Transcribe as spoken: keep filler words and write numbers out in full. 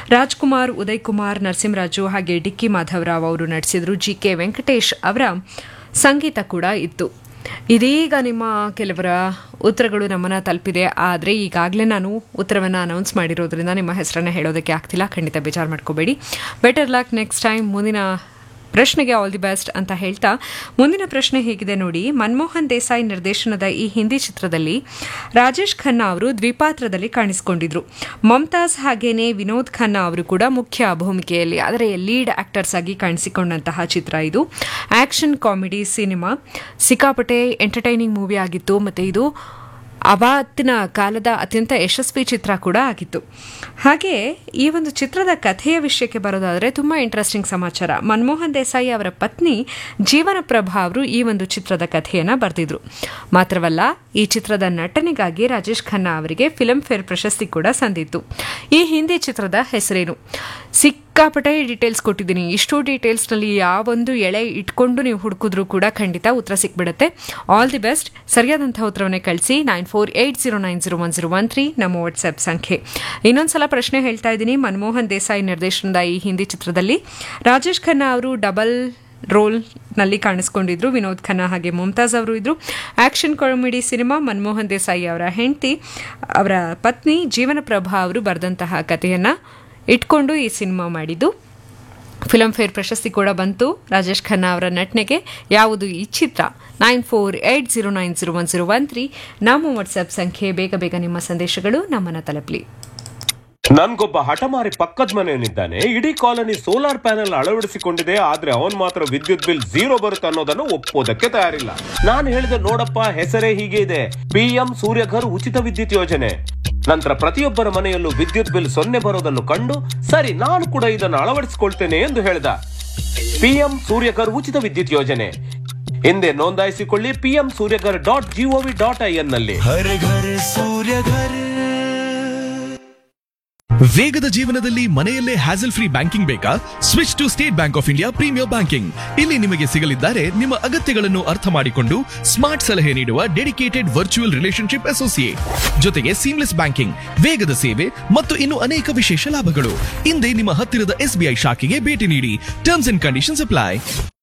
ರಾಜ್ಕುಮಾರ್, ಉದಯ್ ಕುಮಾರ್, ನರಸಿಂಹರಾಜು ಹಾಗೆ ಡಿಕ್ಕಿ ಮಾಧವರಾವ್ ಅವರು ನಟಿಸಿದ್ರು. ಜಿ ಕೆ ವೆಂಕಟೇಶ್ ಅವರ ಸಂಗೀತ ಕೂಡ ಇತ್ತು. ಇದೀಗ ನಿಮ್ಮ ಕೆಲವರ ಉತ್ತರಗಳು ನಮ್ಮನ್ನು ತಲುಪಿದೆ. ಆದರೆ ಈಗಾಗಲೇ ನಾನು ಉತ್ತರವನ್ನು ಅನೌನ್ಸ್ ಮಾಡಿರೋದ್ರಿಂದ ನಿಮ್ಮ ಹೆಸರನ್ನು ಹೇಳೋದಕ್ಕೆ ಆಗ್ತಿಲ್ಲ. ಖಂಡಿತ ಬೇಜಾರು ಮಾಡ್ಕೋಬೇಡಿ. Better luck next time. ಮುಂದಿನ ಪ್ರಶ್ನೆಗೆ ಆಲ್ ದಿ ಬೆಸ್ಟ್ ಅಂತ ಹೇಳ್ತಾ ಮುಂದಿನ ಪ್ರಶ್ನೆ ಹೇಗಿದೆ ನೋಡಿ. ಮನಮೋಹನ್ ದೇಸಾಯಿ ನಿರ್ದೇಶನದ ಈ ಹಿಂದಿ ಚಿತ್ರದಲ್ಲಿ ರಾಜೇಶ್ ಖನ್ನಾ ಅವರು ದ್ವಿಪಾತ್ರದಲ್ಲಿ ಕಾಣಿಸಿಕೊಂಡಿದ್ರು. ಮಮತಾಜ್ ಹಾಗೇನೆ ವಿನೋದ್ ಖನ್ನಾ ಅವರು ಕೂಡ ಮುಖ್ಯ ಭೂಮಿಕೆಯಲ್ಲಿ, ಆದರೆ ಲೀಡ್ ಆಕ್ಟರ್ಸ್ ಆಗಿ ಕಾಣಿಸಿಕೊಂಡಂತಹ ಚಿತ್ರ ಇದು. ಆಕ್ಷನ್ ಕಾಮಿಡಿ ಸಿನಿಮಾ, ಸಿಕ್ಕಾಪಟ್ಟೆ ಎಂಟರ್ಟೈನಿಂಗ್ ಮೂವಿ ಆಗಿತ್ತು. ಮತ್ತು ಇದು ಆವತ್ತಿನ ಕಾಲದ ಅತ್ಯಂತ ಯಶಸ್ವಿ ಚಿತ್ರ ಕೂಡ ಆಗಿತ್ತು. ಹಾಗೆ ಈ ಒಂದು ಚಿತ್ರದ ಕಥೆಯ ವಿಷಯಕ್ಕೆ ಬರೋದಾದರೆ ತುಂಬ ಇಂಟ್ರೆಸ್ಟಿಂಗ್ ಸಮಾಚಾರ. ಮನಮೋಹನ್ ದೇಸಾಯಿ ಅವರ ಪತ್ನಿ ಜೀವನ ಪ್ರಭಾ ಅವರು ಈ ಒಂದು ಚಿತ್ರದ ಕಥೆಯನ್ನು ಬರೆದಿದ್ರು. ಮಾತ್ರವಲ್ಲ, ಈ ಚಿತ್ರದ ನಟನೆಗಾಗಿ ರಾಜೇಶ್ ಖನ್ನಾ ಅವರಿಗೆ ಫಿಲ್ಮ್ ಫೇರ್ ಪ್ರಶಸ್ತಿ ಕೂಡ ಸಂದಿತ್ತು. ಈ ಹಿಂದಿ ಚಿತ್ರದ ಹೆಸರೇನು? ಸಿಕ್ಕಾಪಟ್ಟೆ ಡೀಟೇಲ್ಸ್ ಕೊಟ್ಟಿದ್ದೀನಿ. ಇಷ್ಟು ಡೀಟೇಲ್ಸ್ನಲ್ಲಿ ಯಾವೊಂದು ಎಳೆ ಇಟ್ಕೊಂಡು ನೀವು ಹುಡುಕಿದ್ರೂ ಕೂಡ ಖಂಡಿತ ಉತ್ತರ ಸಿಕ್ಬಿಡುತ್ತೆ. All the best. ಸರಿಯಾದಂತಹ ಉತ್ತರವನ್ನೇ ಕಳಿಸಿ. Nine four eight zero nine zero one zero one three ನಮ್ಮ ವಾಟ್ಸ್ಆ್ಯಪ್ ಸಂಖ್ಯೆ. ಇನ್ನೊಂದ್ಸಲ ಪ್ರಶ್ನೆ ಹೇಳ್ತಾ ಇದ್ದೀನಿ. ಮನಮೋಹನ್ ದೇಸಾಯಿ ನಿರ್ದೇಶನದ ಈ ಹಿಂದಿ ಚಿತ್ರದಲ್ಲಿ ರಾಜೇಶ್ ಖನ್ನಾ ಅವರು ಡಬಲ್ ರೋಲ್ನಲ್ಲಿ ಕಾಣಿಸ್ಕೊಂಡಿದ್ರು. ವಿನೋದ್ ಖನ್ನಾ ಹಾಗೆ ಮುಮ್ತಾಜ್ ಅವರು ಇದ್ರು. Action comedy cinema, Manmohan Desai ಅವರ ಹೆಂಡತಿ ಅವರ ಪತ್ನಿ ಜೀವನ ಪ್ರಭಾ ಅವರು ಬರೆದಂತಹ ಕಥೆಯನ್ನು ಇಟ್ಕೊಂಡು ಈ ಸಿನಿಮಾ ಮಾಡಿದ್ದು. ಫಿಲ್ಮ್ ಫೇರ್ ಪ್ರಶಸ್ತಿ ಕೂಡ ಬಂತು ರಾಜೇಶ್ ಖನ್ನಾ ಅವರ ನಟನೆಗೆ. ಯಾವುದು ಈ ಚಿತ್ರ? Nine four eight zero nine zero one zero one three ನಮ್ಮ ವಾಟ್ಸ್ಆ್ಯಪ್ ಸಂಖ್ಯೆ. ಬೇಗ ಬೇಗ ನಿಮ್ಮ ಸಂದೇಶಗಳು ನಮ್ಮನ್ನು ತಲುಪಲಿ. ನನ್ಗೊಬ್ಬ ಹಠಮಾರಿ ಪಕ್ಕದ ಮನೆಯಲ್ಲಿದ್ದಾನೆ. ಇಡೀ ಕಾಲನಿ ಸೋಲಾರ್ ಪ್ಯಾನೆಲ್ ಅಳವಡಿಸಿಕೊಂಡಿದೆ, ಆದ್ರೆ ಅವನ್ ಮಾತ್ರ ವಿದ್ಯುತ್ ಬಿಲ್ ಝೀರೋ ಬರುತ್ತೆ ಅನ್ನೋದನ್ನು ಒಪ್ಪೋದಕ್ಕೆ ತಯಾರಿಲ್ಲ. ನಾನು ಹೇಳಿದೆ, ನೋಡಪ್ಪ, ಹೆಸರೇ ಹೀಗೆ ಇದೆ, ಪಿಎಂ ಸೂರ್ಯಘರ್ ಉಚಿತ ವಿದ್ಯುತ್ ಯೋಜನೆ. ನಂತರ ಪ್ರತಿಯೊಬ್ಬರ ಮನೆಯಲ್ಲೂ ವಿದ್ಯುತ್ ಬಿಲ್ ಸೊನ್ನೆ ಬರೋದನ್ನು ಕಂಡು, ಸರಿ ನಾನು ಕೂಡ ಇದನ್ನು ಅಳವಡಿಸಿಕೊಳ್ತೇನೆ ಎಂದು ಹೇಳಿದ. ಪಿಎಂ ಸೂರ್ಯಘರ್ ಉಚಿತ ವಿದ್ಯುತ್ ಯೋಜನೆ ಹಿಂದೆ ನೋಂದಾಯಿಸಿಕೊಳ್ಳಿ PM Surya Ghar dot gov dot I N ನಲ್ಲಿ. ವೇಗದ ಜೀವನದಲ್ಲಿ ಮನೆಯಲ್ಲೇ ಹ್ಯಾಸಲ್ ಫ್ರೀ ಬ್ಯಾಂಕಿಂಗ್ ಬೇಕಾ? Switch to state bank of India premier banking. ಇಲ್ಲಿ ನಿಮಗೆ ಸಿಗಲಿದ್ದಾರೆ ನಿಮ್ಮ ಅಗತ್ಯಗಳನ್ನು ಅರ್ಥ ಮಾಡಿಕೊಂಡು ಸ್ಮಾರ್ಟ್ ಸಲಹೆ ನೀಡುವ ಡೆಡಿಕೇಟೆಡ್ ವರ್ಚುವಲ್ ರಿಲೇಶನ್ಶಿಪ್ ಅಸೋಸಿಯೇಟ್, ಜೊತೆಗೆ ಸೀಮ್ಲೆಸ್ ಬ್ಯಾಂಕಿಂಗ್, ವೇಗದ ಸೇವೆ ಮತ್ತು ಇನ್ನು ಅನೇಕ ವಿಶೇಷ ಲಾಭಗಳು. ಹಿಂದೆ ನಿಮ್ಮ ಹತ್ತಿರದ ಎಸ್ಬಿಐ ಶಾಖೆಗೆ ಭೇಟಿ ನೀಡಿ. Terms and conditions apply.